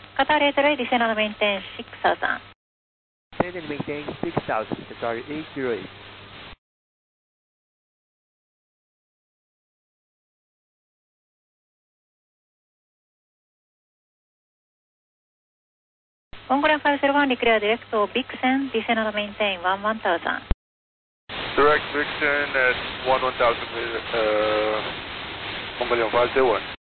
Qatar Airways descend and maintain 6000. Descend and maintain 6000, Qatar 808. Mongolian 501, declare direct to Vixen, descend and maintain 1000. Direct Vixen at 1000, Mongolian 501.